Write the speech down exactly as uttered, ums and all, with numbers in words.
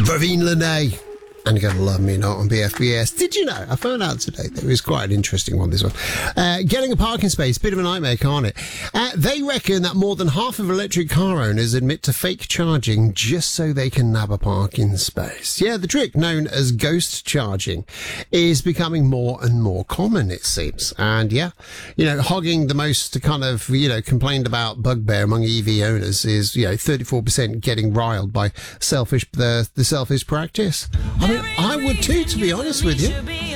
Bravine Lene. And you're going to love me not on B F B S. Did you know? I found out today that it was quite an interesting one, this one. Uh, getting a parking space, bit of a nightmare, can't it? Uh, they reckon that more than half of electric car owners admit to fake charging just so they can nab a parking space. Yeah, the trick, known as ghost charging, is becoming more and more common, it seems. And yeah, you know, hogging the most kind of, you know, complained about bugbear among E V owners is, you know, thirty-four percent getting riled by selfish, the, the selfish practice. I mean, I would too, to be honest with you.